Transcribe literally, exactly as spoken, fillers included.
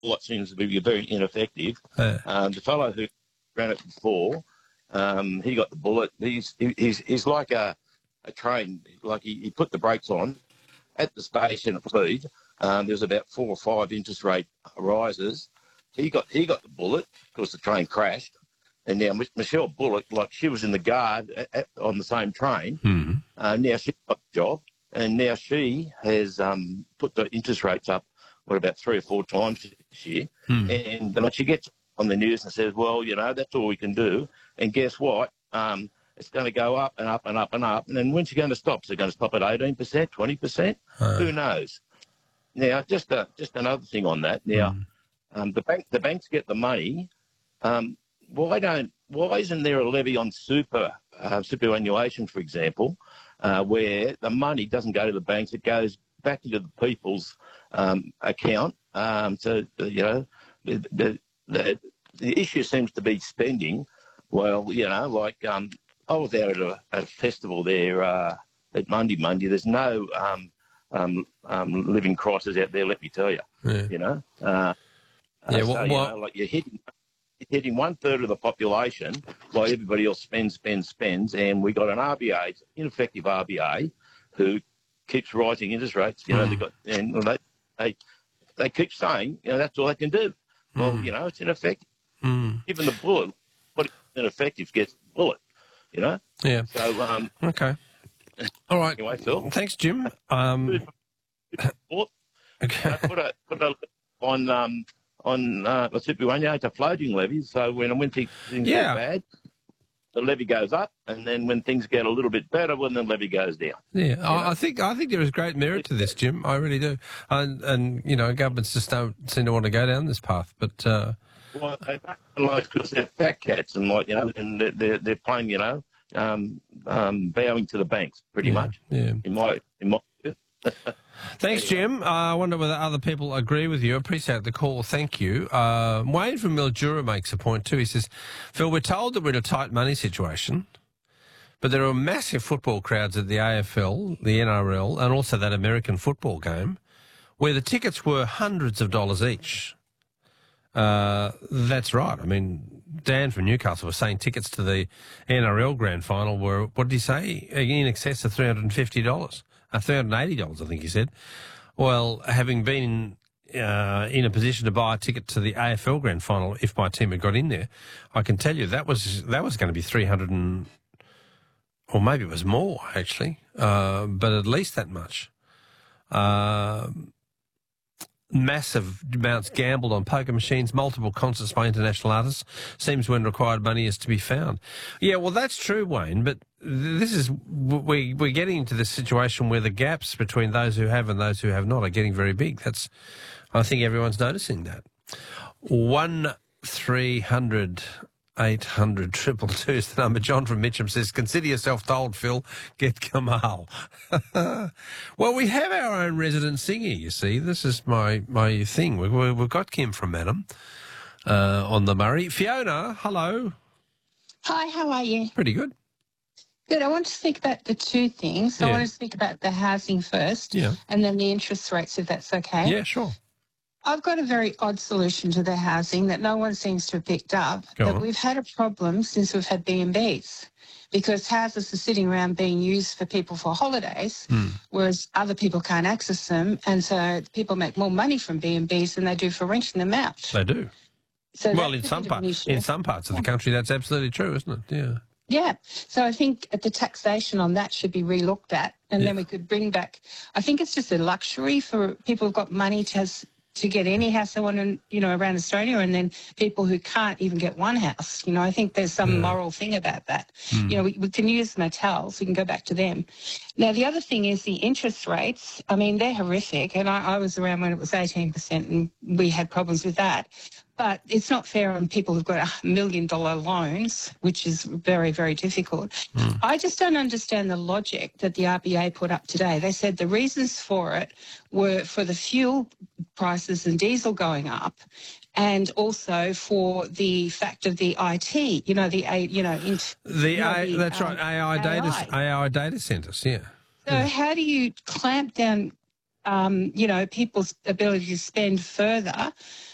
what seems to be very ineffective. Uh, Um, the fellow who ran it before, um, he got the bullet. He's he, he's he's like a a train. Like he, he put the brakes on at the station at speed. Um, there's about four or five interest rate rises. He got he got the bullet because the train crashed. And now Michelle Bullock, like she was in the guard at, at, on the same train. mm-hmm. Uh, now she got the job, and now she has um, put the interest rates up, what, about three or four times this year. Mm. And then she gets on the news and says, well, you know, that's all we can do. And guess what? Um, it's going to go up and up and up and up. And then when's she going to stop? Is it going to stop at eighteen percent, twenty percent? Uh. Who knows? Now, just a, just another thing on that. Now, Mm. um, the bank the banks get the money. Um, why don't why isn't there a levy on super uh, superannuation, for example, uh, where the money doesn't go to the banks, it goes back into the people's um, account? Um, so you know, the, the the the issue seems to be spending. Well, you know, like um, I was out at a, a festival there uh, at Monday Monday. There's no um, um, um, living crisis out there. Let me tell you. Yeah. You know. Uh, Yeah. uh, Well, so, you well know, like you're hitting. hitting one third of the population while everybody else spends, spends, spends, and we got an R B A, ineffective R B A, who keeps rising interest rates. You know, mm. they got and they they they keep saying, you know, that's all they can do. Well, Mm. you know, it's ineffective. Mm. Even the bullet, what ineffective gets the bullet. You know. Yeah. So um. Okay. All right. Anyway, Phil. Thanks, Jim. Um. Okay. Put a put a on um. on uh, the superannuation, it's a floating levy. So when when things Yeah. get bad, the levy goes up, and then when things get a little bit better, well, then the levy goes down. Yeah, I, I think I think there is great merit to this, Jim. I really do. And, and you know, governments just don't seem to want to go down this path. But uh, Well, they don't like because they're fat cats, and like you know, and they're they're, they're playing, you know, um, um, bowing to the banks pretty yeah, much. Yeah. In my in my. Thanks, Jim. Uh, I wonder whether other people agree with you. Appreciate the call. Thank you. Uh, Wayne from Mildura makes a point too. He says, Phil, we're told that we're in a tight money situation, but there are massive football crowds at the A F L, the N R L, and also that American football game, where the tickets were hundreds of dollars each. Uh, that's right. I mean, Dan from Newcastle was saying tickets to the N R L grand final were, what did he say, in excess of three hundred fifty dollars. Uh, three hundred eighty dollars, I think he said. Well, having been uh, in a position to buy a ticket to the A F L Grand Final, if my team had got in there, I can tell you that was that was going to be three hundred and, or maybe it was more actually, uh, but at least that much. Uh, massive amounts gambled on poker machines, multiple concerts by international artists. Seems when required money is to be found. Yeah, well, that's true, Wayne, but this is, we, we're getting into this situation where the gaps between those who have and those who have not are getting very big. That's, I think everyone's noticing that. One three hundred eight hundred triple two is the number. John from Mitcham says, consider yourself told, Phil, get Kamal. Well, we have our own resident singer, you see. This is my, my thing. We, we, we've got Kim from Madam uh, on the Murray. Fiona, hello. Hi, how are you? Pretty good. Good. I want to speak about the two things. Yeah. I want to speak about the housing first, Yeah. and then the interest rates, if that's okay. Yeah, sure. I've got a very odd solution to the housing that no one seems to have picked up. Go but on. we've had a problem since we've had B and Bs, because houses are sitting around being used for people for holidays, Mm. whereas other people can't access them, and so people make more money from B and Bs than they do for renting them out. They do. So Well, that's in a some bit of an parts, issue. in some parts of the country, that's absolutely true, isn't it? Yeah. Yeah. So I think the taxation on that should be relooked at, and Yeah. then we could bring back, I think it's just a luxury for people who've got money to has, to get any house they want in, you know, around Australia, and then people who can't even get one house. You know, I think there's some Yeah. moral thing about that. Mm. You know, we, we can use motels, we can go back to them. Now, the other thing is the interest rates. I mean, they're horrific, and I, I was around when it was eighteen percent, and we had problems with that. But it's not fair on people who've got a million dollar loans, which is very, very difficult. Mm. I just don't understand the logic that the R B A put up today. They said the reasons for it were for the fuel prices and diesel going up, and also for the fact of the I T, you know, the, A- you know, int- The you know, A, the, that's um, right, A I data, A I. A I data centres, yeah. So how do you clamp down, um, you know, people's ability to spend further